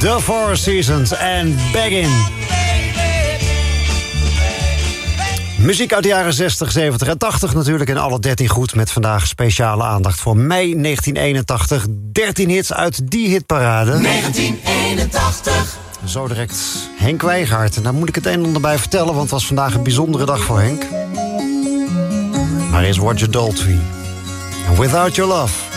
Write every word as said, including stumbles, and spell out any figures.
The Four Seasons en Beggin. Muziek uit de jaren zestig, zeventig en tachtig natuurlijk. En alle dertien goed met vandaag speciale aandacht voor mei negentien eenentachtig. dertien hits uit die hitparade. negentien eenentachtig. Zo direct Henk Wijngaard. En daar moet ik het een en ander bij vertellen, want het was vandaag een bijzondere dag voor Henk. Maar eerst Roger Daltrey. Without Your Love.